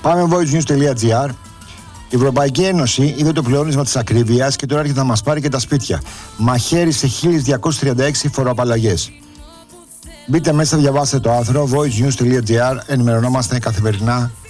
Πάμε voicenews.gr. Η Ευρωπαϊκή Ένωση είδε το πλεόνασμα της ακρίβειας και τώρα έρχεται να μας πάρει και τα σπίτια. Μαχαίρι σε 1.236 φοροαπαλλαγές. Μπείτε μέσα, διαβάστε το άρθρο voicenews.gr. Ενημερωνόμαστε καθημερινά